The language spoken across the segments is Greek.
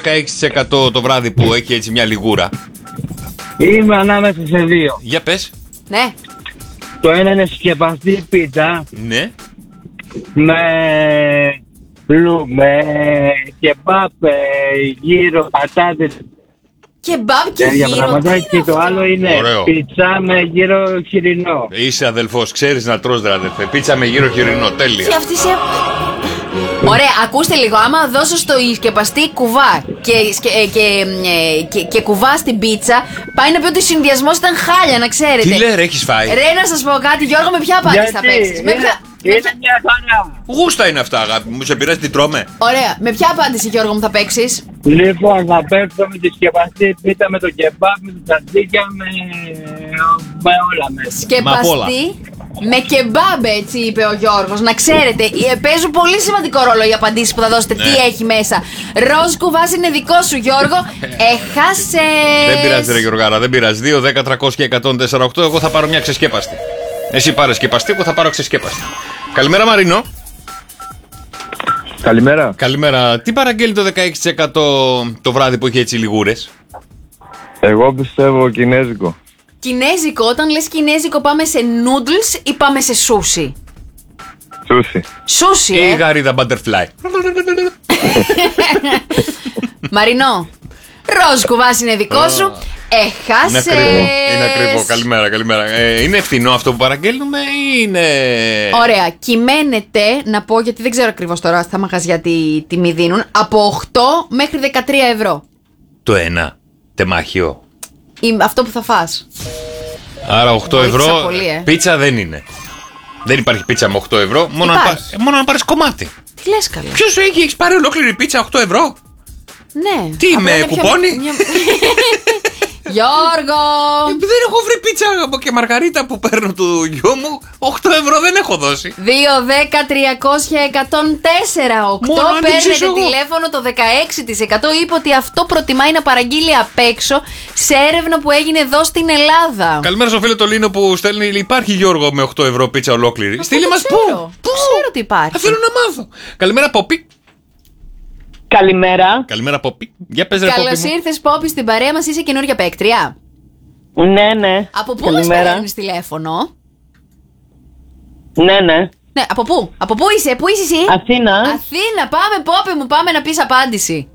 16% το βράδυ που έχει έτσι μια λιγούρα? Είμαι ανάμεσα σε δύο. Για πες. Ναι. Το ένα είναι συσκευαστή πίτσα Ναι. με κεμπάπ, γύρο, πατάτες. Κεμπάμπ και τέτοια γύρο. πράγματα. Τι Και είναι το άλλο είναι Ωραίο. πίτσα με γύρο χοιρινό. Είσαι αδελφός, ξέρεις να τρως ρε αδελφέ. Πίτσα με γύρο χοιρινό, τέλεια. Και αυτή σε... Ωραία, ακούστε λίγο. Άμα δώσω στο σκεπαστή κουβά και κουβά στην πίτσα, πάει να πει ότι ο συνδυασμός ήταν χάλια, να ξέρετε. Τι λέει ρε, έχεις φάει? Ρε, να σας πω κάτι, Γιώργο, με ποια απάντηση θα παίξεις? Είναι μια χαρά. Γούστα είναι αυτά, αγάπη μου. Σε πειράζει τι τρώμε? Ωραία, με ποια απάντηση, Γιώργο μου, θα παίξεις? Λοιπόν, θα παίξω με τη συσκευαστή πίτσα, με το κεμπάπ, με τα τσαντίκια, με όλα μέσα. Σκεπαστή με κεμπάμπ, έτσι είπε ο Γιώργος. Να ξέρετε, παίζουν πολύ σημαντικό ρόλο οι απαντήσεις που θα δώσετε. Ναι. Τι έχει μέσα. Ροζ κουβάς είναι δικό σου, Γιώργο. Έχασες. Δεν πειράζει ρε Γιωργάρα, δεν πειράζει. 2, 10, 300 και 104,8. Εγώ θα πάρω μια ξεσκέπαστη. Εσύ πάρε σκεπαστή, εγώ θα πάρω ξεσκέπαστη. Καλημέρα Μαρίνο. Καλημέρα. Καλημέρα. Τι παραγγέλνει το 16% το βράδυ που έχει έτσι λιγούρες? Εγώ πιστεύω κινέζικο. Κινέζικο, όταν λες κινέζικο, πάμε σε noodles ή πάμε σε σούσι? Σούσι. Σούσι, Ή γαρίδα butterfly. Μαρινό, ροζ κουβάς είναι δικό σου. Έχασες. Είναι ακριβό. Καλημέρα, καλημέρα. Είναι ευθυνό αυτό που παραγγέλνουμε ή είναι... Ωραία, κυμαίνεται, να πω γιατί δεν ξέρω ακριβώς τώρα στα μαγαζιά τι τιμή δίνουν, από 8 μέχρι 13 ευρώ. Το ένα τεμάχιο. Αυτό που θα φας. Άρα 8 Βοήθησα ευρώ πολύ, πίτσα δεν είναι. Δεν υπάρχει πίτσα με 8 ευρώ, μόνο να πάρεις κομμάτι. Τι λες καλά? Ποιος σου έχεις πάρει ολόκληρη πίτσα 8 ευρώ? Ναι. Τι, Απλά με είναι πιο- κουπόνι? Γιώργο! Δεν έχω βρει πίτσα από και μαργαρίτα που παίρνω του γιού μου. 8 ευρώ δεν έχω δώσει. 2, 10, 300, 104, 8. Μόνο αν Παίρνετε ανοίξεις εγώ. τηλέφωνο, το 16% είπε ότι αυτό προτιμάει να παραγγείλει απ' έξω σε έρευνα που έγινε εδώ στην Ελλάδα. Καλημέρα στο φίλο το Λίνο που στέλνει. Υπάρχει Γιώργο με 8 ευρώ πίτσα ολόκληρη. Στείλε μας πού. Πού ξέρω τι υπάρχει. Θέλω να μάθω. Καλημέρα Πόπι. Καλημέρα. Καλημέρα Πόπι. Για πες ρε Πόπι Καλώς μου. ήρθες, Πόπη, στην παρέα μας. Είσαι καινούργια παίκτρια. Ναι, ναι. Από πού μας Καλημέρα. παίρνεις τηλέφωνο? Ναι, ναι. Ναι, από πού? Από πού είσαι εσύ? Αθήνα. Αθήνα, πάμε Πόπη μου, πάμε να πεις απάντηση.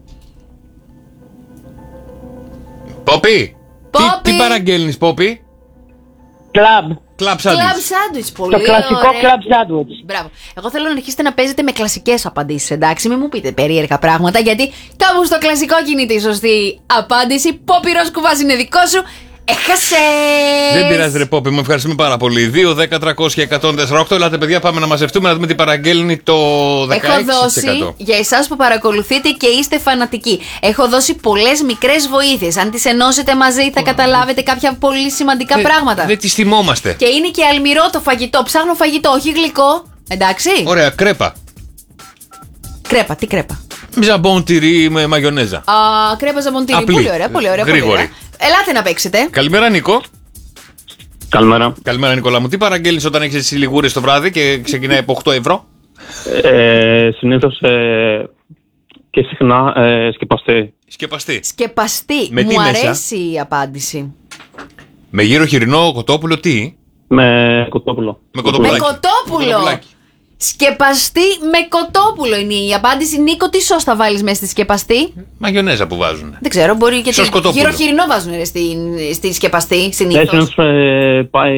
Πόπι. Πόπι. Τι παραγγέλνεις Πόπι? Κλαμπ. Κλαμπ Club σάντουιτς. sandwich, πολύ Το κλασικό ωραία. κλαμπ σάντουιτς. Μπράβο. Εγώ θέλω να αρχίσετε να παίζετε με κλασικές απαντήσεις, εντάξει. Μην μου πείτε περίεργα πράγματα, γιατί κάπου στο κλασικό κινείται η σωστή απάντηση. Πόπιρος κουβάς είναι δικό σου. Έχασες. Δεν πειράζει ρε Πόπι, μου ευχαριστούμε πάρα πολύ. 2, 10, 300 και 104,8. Ελάτε παιδιά, πάμε να μαζευτούμε να δούμε τι παραγγέλνει το 16%. Έχω δώσει, για εσάς που παρακολουθείτε και είστε φανατικοί, έχω δώσει πολλές μικρές βοήθειες. Αν τις ενώσετε μαζί θα καταλάβετε κάποια πολύ σημαντικά πράγματα. Δεν τις θυμόμαστε. Και είναι και αλμυρό το φαγητό. Ψάχνω φαγητό, όχι γλυκό. Εντάξει. Ωραία, κρέπα. Κρέπα, τι κρέπα? Ζαμπόν τυρί με μαγιονέζα. Κρέπα ζαμποντήρι. Απλή. Πολύ ωραία, πολύ ωραία. Πολύ Γρήγορη. ωραία. Ελάτε να παίξετε. Καλημέρα Νίκο. Καλημέρα. Καλημέρα Νικόλα μου. Τι παραγγέλνεις όταν έχεις εσύ λιγούρες το βράδυ και ξεκινάει από 8 ευρώ? Συνήθως και συχνά σκεπαστή. Σκεπαστή. Σκεπαστή. Με τι Μου μέσα? αρέσει η απάντηση. Με γύρο χοιρινό κοτόπουλο τι? Με κοτόπουλο. Με Με κοτοπουλάκι. κοτόπουλο. Κοτοπουλάκι. Σκεπαστή με κοτόπουλο είναι η απάντηση. Νίκο, τι σως θα βάλεις μέσα στη σκεπαστή? Μαγιονέζα που βάζουν. Δεν ξέρω, μπορεί και Σως κοτόπουλο. γύρο χοιρινό βάζουν ρε, στη σκεπαστή συνήθως. Συνήθως πάει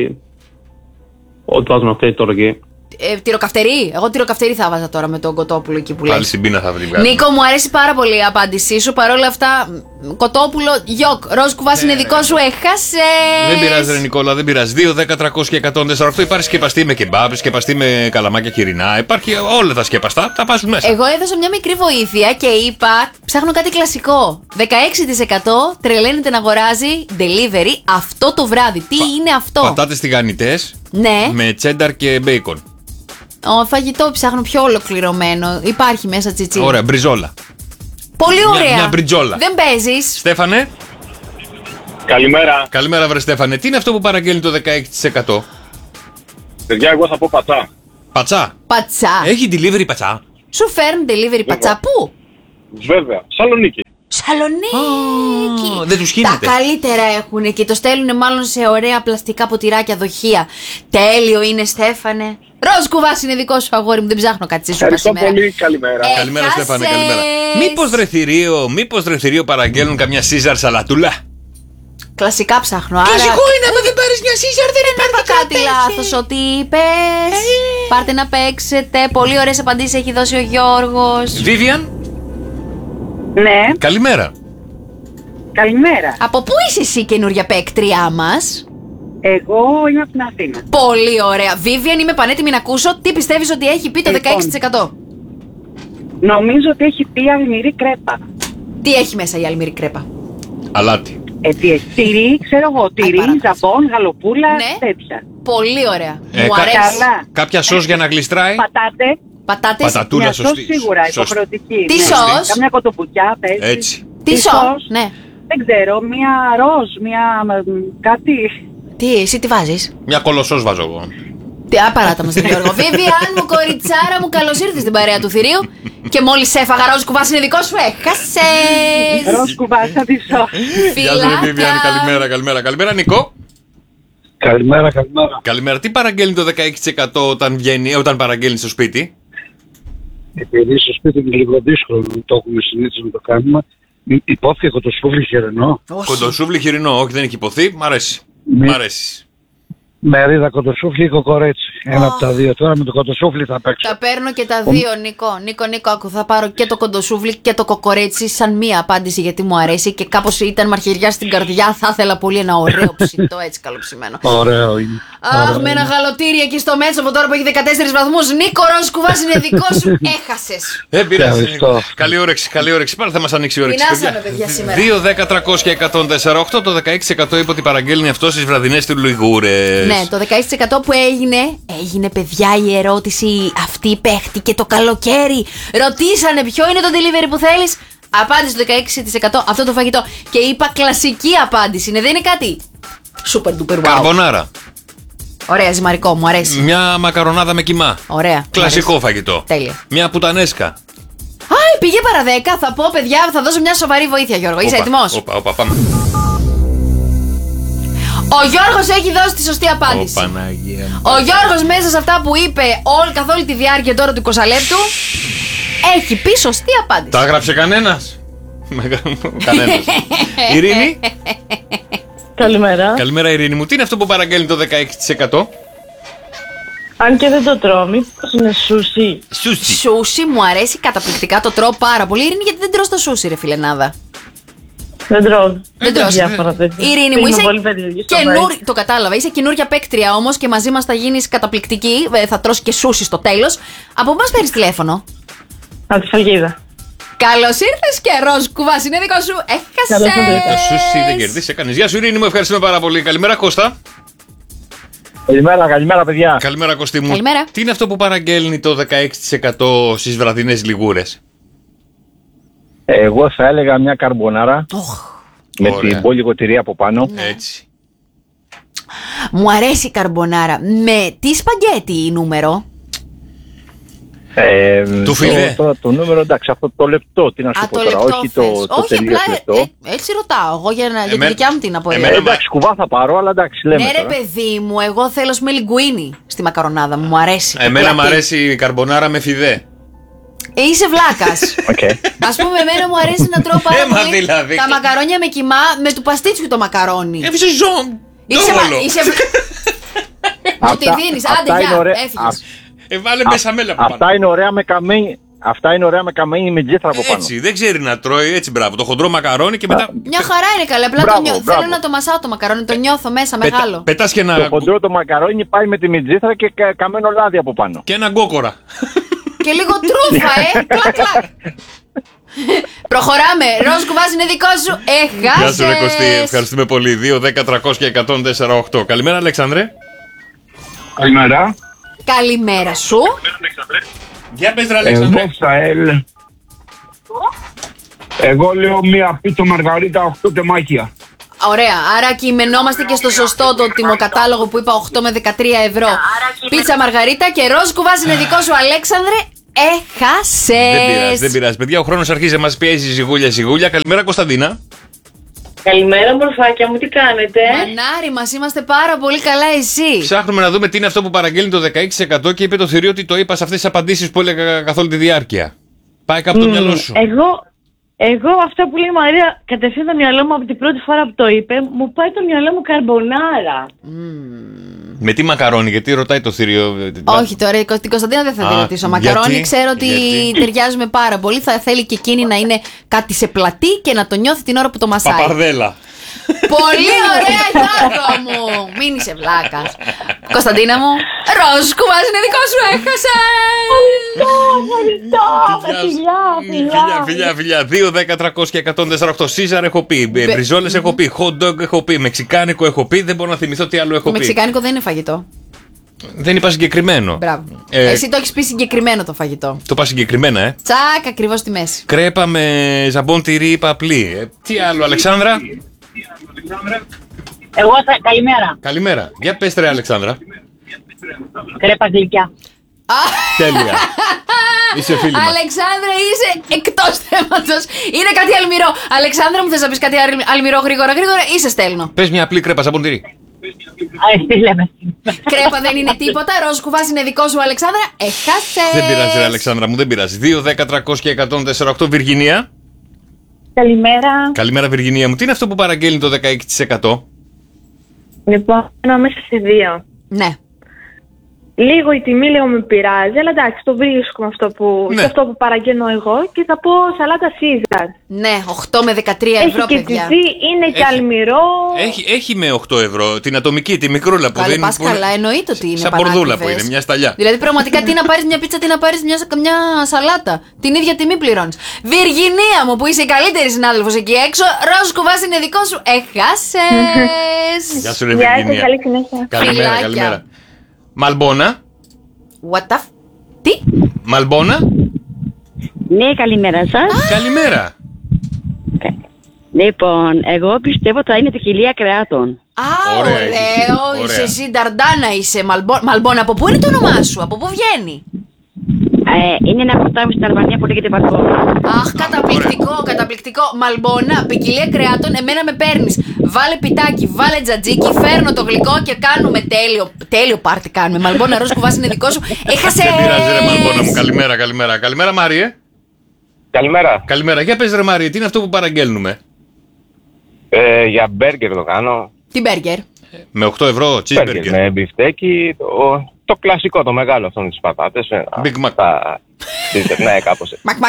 ό,τι βάζουν αυτή τώρα εκεί. Τυροκαυτερή. Εγώ τυροκαυτερή θα βάζα τώρα με τον κοτόπουλο εκεί που Πάλι λες. στην πείνα θα βρει βγάλει. Νίκο, μου αρέσει πάρα πολύ η απάντησή σου. Παρ' όλα αυτά, κοτόπουλο, γιοκ, ροζ κουβάς είναι δικό σου, έχασες. Δεν πειράζει, ρε Νικόλα, δεν πειράζει. 2, 10, 300 και 104,8. Υπάρχει σκεπαστή με κεμπάπ, σκεπαστή με καλαμάκια χοιρινά. Υπάρχει όλα τα σκεπαστά, τα βάζουν μέσα. Εγώ έδωσα μια μικρή βοήθεια και είπα: ψάχνω κάτι κλασικό. 16% τρελαίνεται να αγοράζει delivery αυτό το βράδυ. Τι είναι αυτό? Πατάτες τηγανιτές Ναι, με τσένταρ και μπέικον. φαγητό ψάχνω πιο ολοκληρωμένο. Υπάρχει μέσα τσιτσί. Ωραία, μπριζόλα. Πολύ ωραία. μια μπριτζόλα. Δεν παίζεις. Στέφανε. Καλημέρα. Καλημέρα, βρε Στέφανε. Τι είναι αυτό που παραγγέλνει το 16%? Παιδιά, εγώ θα πω πατσά. Πατσά. Πατσά. Έχει delivery πατσά. Σου φέρνουν delivery πατσά. Πού? Βέβαια. Σαλονίκη. Θεσσαλονίκη. Δεν τους γίνεται. Τα καλύτερα έχουν και το στέλνουν μάλλον σε ωραία πλαστικά ποτηράκια δοχεία. Τέλειο είναι, Στέφανε. Ροζ κουβάς είναι δικό σου, αγόρι μου, δεν ψάχνω κάτι σου Ευχαριστώ σήμερα. πολύ, καλημέρα. Καλημέρα, Στέφανε, Έχασες. καλημέρα. Μήπως δρεθηρίο παραγγέλνουν καμιά Σίζαρ σαλατούλα. Κλασικά ψάχνω. Άρα... είναι, άμα δεν πάρεις μια Σίζαρ δεν Είπα κάτι λάθος ότι είπες. Πάρτε να παίξετε. Πολύ ωραίες απαντήσεις έχει δώσει ο Γιώργος. Βίβιαν, Ναι, καλημέρα. καλημέρα. Από πού είσαι εσύ, καινούρια παίκτριά μας? Εγώ είμαι από την Αθήνα. Πολύ ωραία. Βίβιαν, είμαι πανέτοιμη να ακούσω. Τι πιστεύεις ότι έχει πει το 16%? Νομίζω ότι έχει πει αλμυρή κρέπα. Τι έχει μέσα η αλμυρή κρέπα? Αλάτι. Τι έχει? Τυρί, ξέρω εγώ, τυρί, παράδοση. ζαμπόν, γαλοπούλα, Ναι. τέτοια. Πολύ ωραία. Μου κα- αρέσει. Καλά. Κάποια σως για να γλιστράει. Πατάτε. Πατάτες. Πατατούλα, Μια σως σωστή. σίγουρα, Σωστή. υποχρεωτική. Τι ναι. σως? Καμιά κοτοπουκιά παίζει. Έτσι. Τι Τι σως? σως? Ναι. Δεν ξέρω, μια ροζ, κάτι. Τι, εσύ τι βάζεις? Μια κολοσσός βάζω εγώ. Τι απαράτα μας τον Γιώργο. Βίβιαν μου, κοριτσάρα μου, καλώς ήρθες στην παρέα του θηρίου. Και μόλις έφαγα ροζ κουβάς είναι δικό σου, έχασες. Ροζ κουβάσα τη σως. Γεια σου, ρε Βίβιαν, καλημέρα. Καλημέρα, Νικό. Καλημέρα. Καλημέρα. Τι παραγγέλνει το 16% όταν παραγγέλνει στο σπίτι? Επειδή στο σπίτι είναι λίγο δύσκολο, το έχουμε συνήθιζε να το κάνουμε. Υπόθηκε κοτοσούβλι χοιρινό. Κοντοσούβλι χοιρινό, όχι δεν έχει υποθεί. Μ' αρέσει. Ναι. Μ' αρέσει. Μερίδα κοτοσούβλι ή κοκορέτσι. Ένα από τα δύο. Τώρα με το κοτοσούβλι θα παίξω. Τα παίρνω και τα δύο, Νίκο, άκου, θα πάρω και το κοντοσούβλι και το κοκορέτσι σαν μία απάντηση γιατί μου αρέσει και κάπως ήταν μαρχυριά στην καρδιά. Θα ήθελα πολύ ένα ωραίο ψητό, έτσι καλοψημένο. Ωραίο είναι. Αχ, με ένα γαλοτήρι εκεί στο Μέτσο από τώρα που έχει 14 βαθμούς. Νίκο, ροζ κουβάς είναι δικό σου. Έχασες. Πειράζει. Ευχαριστώ. Καλή όρεξη. Πάλι θα μας ανοίξει η όρεξη. Πεινάσαμε, παιδιά, σήμερα. 2, 10, 300 και 104,8. Το 16% είπε ότι παραγγέλνει αυτό στις βραδινές του Λιγούρες. Ναι, το 16% που έγινε παιδιά η ερώτηση αυτή παίχτηκε το καλοκαίρι. Ρωτήσανε ποιο είναι το delivery που θέλεις. Απάντησε το 16% αυτό το φαγητό. Και είπα κλασική απάντηση. Δεν είναι κάτι super duper wow. Καρμπονάρα. Ωραία, ζυμαρικό, μου αρέσει. Μια μακαρονάδα με κιμά. Ωραία. μου Κλασικό αρέσει. φαγητό. Τέλεια. Μια πουτανέσκα. Α, πήγε παρά 10. Θα πω, παιδιά, θα δώσω μια σοβαρή βοήθεια, Γιώργο. Είσαι έτοιμος? Όπα, πάμε. Ο Γιώργος έχει δώσει τη σωστή απάντηση. Παναγία μου. Ο Γιώργος μέσα σε αυτά που είπε καθ' όλη τη διάρκεια τώρα του 20 λεπτού έχει πει σωστή απάντηση. Τα έγραψε κανένας? Κανένας. Ειρήνη. Καλημέρα. Καλημέρα, Ειρήνη μου. Τι είναι αυτό που παραγγέλνει το 16%? Αν και δεν το τρώω, μήπως είναι σούσι? Σούσι. Σούσι μου αρέσει καταπληκτικά, το τρώω πάρα πολύ. Ειρήνη, γιατί δεν τρως το σούσι, ρε φιλενάδα? Δεν τρώω. Δεν τρως. Διάφορα τέτοια. Ειρήνη μου, Είμαι είσαι πολύ περίεργη στο το κατάλαβα. Είσαι καινούρια παίκτρια όμως και μαζί μας θα γίνεις καταπληκτική. Θα τρως και σούσι στο τέλος. Από πού μας παίρνεις τηλέφωνο? Από τη Φαλκίδα. Καλώς ήρθες και ροζ κουβάς είναι δικό σου. Καλώς ήρθατε. Το Έχασες. σούσι δεν κερδίσει κανείς. Γεια σου, Ειρήνη μου, ευχαριστούμε πάρα πολύ. Καλημέρα, Κώστα. Καλημέρα, παιδιά. Καλημέρα, Κωστή μου. Καλημέρα. Τι είναι αυτό που παραγγέλνει το 16% στις βραδινές Λιγούρες? Εγώ θα έλεγα μια καρμπονάρα με Ωραία. την μπόλικο τυρί από πάνω. Έτσι. Μου αρέσει η καρμπονάρα. Με τι σπαγκέτι νούμερο? Του φιλέ. Το νούμερο, εντάξει, αυτό το λεπτό, τι να σου Α, πω το τώρα, λεπτό όχι θες. το τελείως λεπτό. Έτσι ρωτάω εγώ για τη Εμένα- δικιά μου την απορία. εμένα- Εντάξει, κουβά θα πάρω, αλλά εντάξει, λέμε Ναι ρε τώρα. παιδί μου, εγώ θέλω με λιγκουίνι στη μακαρονάδα μου, μου αρέσει. Εμένα μου Πλατή. αρέσει η καρμπονάρα με φιδέ. Είσαι βλάκας. Οκ. Ας πούμε, εμένα μου αρέσει να τρώω πάρα Έμα πολύ δηλαδή. τα μακαρόνια με κιμά με του παστίτσιου το μακαρόνι. Έβησε ζώο. Είσαι μου τη δίνεις, άντε Αυτά είναι γεια, ωραία. έφυγες. Βάλε μέσα μέλα από Αυτά πάνω. είναι ωραία με καμένη. Αυτά είναι ωραία με καμένη με τζίθρα από πάνω. Έτσι, δεν ξέρει να τρώει, έτσι μπράβο. Το χοντρό μακαρόνι και μετά. Μια χαρά είναι καλά, απλά Μπράβο, το νιώθω. μπράβο. Θέλω να το μασάω το μακαρόνι, το νιώθω μέσα μεγάλο. Πετάς και Το ένα, χοντρό το μακαρόνι πάει με τη μιτζήθρα και καμένο λάδι από πάνω. και ένα γκόκορα. Και λίγο τρούφα, κλακ, κλακ. Προχωράμε. Ροζ κουβάς είναι δικό σου. Γεια σου, ρε Κωστή. Έχασες. Ευχαριστούμε πολύ. 2, 10, 300 και 104,8. Καλημέρα, Αλέξανδρε. Καλημέρα. Καλημέρα σου. Για πες, ρε Αλέξανδρε. Σαέλ. Εγώ λέω μία πίτο μαργαρίτα 8 τεμάχια. Ωραία, άρα κειμενόμαστε και στο σωστό το τιμοκατάλογο που είπα 8 με 13 ευρώ. Πίτσα μαργαρίτα και ροζ κουβάς είναι δικό σου, Αλέξανδρε. Έχασες. Δεν πειράζει. Παιδιά, ο χρόνος αρχίζει να μας πιέζει ζυγούλια. Καλημέρα, Κωνσταντίνα. Καλημέρα, μορφάκια μου, τι κάνετε? Μανάρι, μας είμαστε πάρα πολύ καλά, εσύ. Ψάχνουμε να δούμε τι είναι αυτό που παραγγέλνει το 16% και είπε το θηρίο ότι το είπα σε αυτές τις απαντήσεις που έλεγα καθ' όλη τη διάρκεια. Πάει κάπου το μυαλό σου. Εγώ αυτά που λέει η Μαρία, κατευθείαν το μυαλό μου από την πρώτη φορά που το είπε, μου πάει το μυαλό μου καρμπονάρα. Με τι μακαρόνι, γιατί ρωτάει το θηρίο. Όχι, τώρα την Κωνσταντίνα δεν θα τη ρωτήσω. Μακαρόνι ξέρω ότι ταιριάζουμε πάρα πολύ. Θα θέλει και εκείνη να είναι κάτι σε πλατή και να το νιώθει την ώρα που το μασάει. Παπαρδέλα. Πολύ ωραία, Γιώργο μου! Μην είσαι βλάκας. Κωνσταντίνα μου, ροζ κουβάς είναι δικό σου, έχασε! Φιλιά. 2, 10, 300 και 148. Σίζαρ έχω πει. Μπριζόλες έχω πει. Hot dog έχω πει. Μεξικάνικο έχω πει. Δεν μπορώ να θυμηθώ τι άλλο έχω Το πει. μεξικάνικο δεν είναι φαγητό. Δεν είπα συγκεκριμένο. Μπράβο. Εσύ το έχεις πει συγκεκριμένο το φαγητό. Το είπα συγκεκριμένα, Τσακ, ακριβώς στη μέση. Κρέπα με ζαμπόν τυρί είπα απλή. Τι άλλο, Αλεξάνδρα? Καλημέρα. Καλημέρα. Για πες ρε, Αλεξάνδρα. Κρέπα γλυκιά. Τέλεια. Είσαι φίλη μας. Αλεξάνδρα, είσαι εκτός θέματος. Είναι κάτι αλμυρό. Αλεξάνδρα μου, θες να πεις κάτι αλμυρό γρήγορα, ή σε στέλνω? Πες μια απλή κρέπα ζαμπόν τυρί. Τι λέμε. Κρέπα δεν είναι τίποτα. Ροζ κουβάς είναι δικό σου, Αλεξάνδρα. Έχασες. Δεν πειράζει, ρε, Αλεξάνδρα μου, δεν πειράζει. 2, 10, 300 και 148. Βιργινία. Καλημέρα. Καλημέρα, Βιργινία μου. Τι είναι αυτό που παραγγέλνει το 16%? Λοιπόν, ένα μέσα σε δύο. Ναι. Λίγο η τιμή λίγο με πειράζει, αλλά εντάξει, το βρίσκω αυτό που, Ναι. σε αυτό που παραγγέλνω εγώ και θα πω σαλάτα Caesar. Ναι, 8 με 13 Έχει ευρώ, και παιδιά. τσιζί, είναι και αλμυρό. Έχει με 8 ευρώ την ατομική, τη μικρούλα που Καλή, δεν πας καλά, εννοείται ότι είναι σαν πορδούλα που πανάκριβες. είναι, μια σταλιά. Δηλαδή, πραγματικά τι να πάρεις μια πίτσα, τι να πάρεις μια σαλάτα. Την ίδια τιμή πληρώνεις. Βιργινία μου, που είσαι η καλύτερη συνάδελφος εκεί έξω, ροζ κουβάς είναι δικό σου. Έχασες. Γεια σου, ρε Γεια σας, Βιργινία. καλή συνέχεια. Καλημέρα, Φιλάκια. καλημέρα. Μαλμπόνα. What the Τι? Μαλμπόνα. Ναι, καλημέρα σας. Καλημέρα. Λοιπόν, εγώ πιστεύω ότι θα είναι ποικιλία κρεάτων. Α, Ωραία, ωραίο. ωραία. Είσαι εσύ Νταρντάνα, είσαι Μαλμπόνα. Από πού είναι το όνομά σου, από πού βγαίνει? Είναι ένα ποτάμι στην Αλβανία που λέγεται Βαρκόνα. Αχ, καταπληκτικό, καταπληκτικό. Μαλμπόνα, ποικιλία κρεάτων, εμένα με παίρνεις. Βάλε πιτάκι, βάλε τζατζίκι, φέρνω το γλυκό και κάνουμε τέλειο πάρτι κάνουμε. Μαλμπόνα, ροζ κουβάς είναι δικό σου. Έχασε. Δεν πειράζει, ρε Μαλμπόνα μου. Καλημέρα. Καλημέρα, Μάριε. Καλημέρα. Καλημέρα. Για πες, ρε Μάριε, τι είναι αυτό που παραγγέλνουμε? Για μπέργκερ το κάνω. Τι μπέργκερ? Με 8 ευρώ, cheeseburger. Με μπιφτέκι, το κλασικό, το μεγάλο αυτό με τις πατάτες. Big Mac. Ναι, κάπως έτσι. Μακ.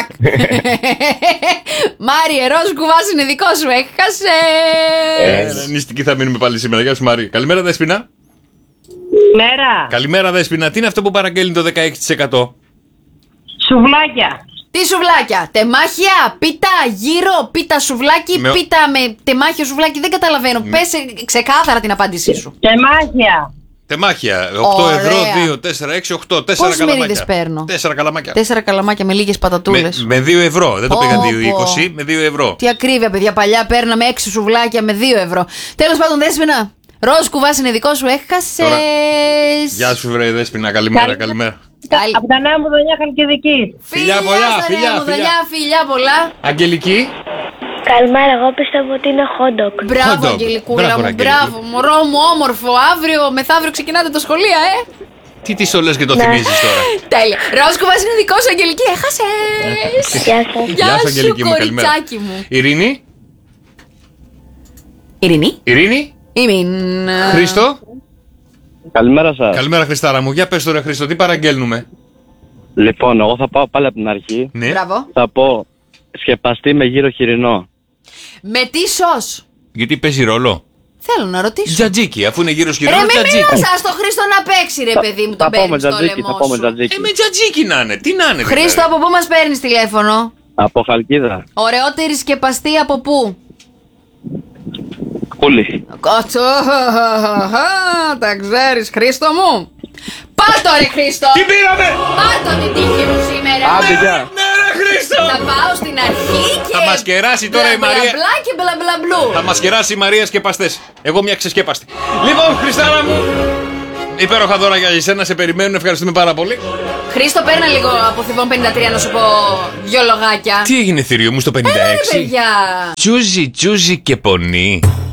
Μάριε, ροζ κουβάς είναι δικό σου. Έχασε. Νηστική θα μείνουμε πάλι σήμερα. Γεια σου, Μάρη. Καλημέρα, Δέσποινα. Μέρα. Καλημέρα, Δέσποινα. Τι είναι αυτό που παραγγέλνει το 16%? Σουβλάκια. Τι σουβλάκια, τεμάχια, πίτα, γύρω, πίτα σουβλάκι, Με- πίτα με τεμάχιο σουβλάκι. Δεν καταλαβαίνω. Πες ξεκάθαρα την απάντησή σου. Τεμάχια. Τεμάχια. 8 Ωραία. ευρώ, 2, 4, 6, 8. 4 Πόσες καλαμάκια. μερίδες παίρνω? 4 καλαμάκια. 4 καλαμάκια με λίγες πατατούλες. Με 2 ευρώ. Δεν το Πω, πήγα πω. 2,20. Με 2 ευρώ. Τι ακρίβεια, παιδιά. Παλιά παίρναμε 6 σουβλάκια με 2 ευρώ. Τέλος πάντων, Δέσποινα. Ροζ κουβάς είναι δικό σου. Έχασες. Γεια σου, βρε Δέσποινα. Καλημέρα. Καλημέρα. Από τα νέα μου δονιά Χαλκιδική. Φιλιά πολλά, στα φιλιά, νέα μου φιλιά. δολιά, φιλιά πολλά. Αγγελική. Καλημέρα, εγώ πιστεύω ότι είναι hot dog. Μπράβο, dog. Αγγελικούλα Μπράβο, μου. Αγγελική. Μπράβο, μωρό μου, όμορφο. Αύριο, μεθαύριο ξεκινάτε το σχολείο, Τι τις όλες και το θυμίζεις τώρα. Τέλεια. Ροζ κουβάς είναι δικό σου, Αγγελική. Έχασες. Γεια σας. Γεια σου, Αγγελική μου. Καλημέρα. κοριτσάκι μου. Ειρήνη. Ειρηνή. Ειρήνη. Ήμιν. Χρήστο. Καλημέρα σας. Καλημέρα, Χριστάρα μου. Για πες τώρα, Χρήστο, τι παραγγέλνουμε? Λοιπόν, εγώ θα πάω πάλι από την αρχή. Ναι. Μπράβο. Θα πω σκεπαστή με γύρο χοιρινό. Με τι σως? Γιατί παίζει ρόλο. Θέλω να ρωτήσω. Τζατζίκι, αφού είναι γύρω Ρε, σκυρό, μην τζατζίκι. μιλάς στο Χρήστο να παίξει, ρε παιδί μου, τον παίρνεις στο λαιμό σου. Με τζατζίκι να είναι. Τι να είναι. Χρήστο, από πού μας παίρνεις τηλέφωνο? Από Χαλκίδα. Ωραιότερη σκεπαστή από πού? Κούλι. Κότσο, τα ξέρεις, Χρήστο μου. Πάτο ρε Χρήστο. Τι πήραμε! Πάτο την τύχη μου σήμερα. Άντε, γεια. Ναι, ρε Χρήστο! Θα πάω στην αρχή και... Θα μας κεράσει τώρα η Μαρία. Μπλα και μπλα μπλα μπλου. Θα μας κεράσει η Μαρία σκεπαστές. Εγώ μια ξεσκέπαστη. Λοιπόν, Χριστάρα μου, Υπέροχα δώρα για εσένα, σε περιμένουν, ευχαριστούμε πάρα πολύ. Χρήστο, παίρνα λίγο από Θηβών 53 να σου πω δυο λογάκια. Τι έγινε, θηρίο μου, στο 56? Παιδιά! Τσούζι, τσούζι και πονί.